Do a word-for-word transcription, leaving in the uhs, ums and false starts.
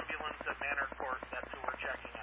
ambulance at Manor Court. That's who we're checking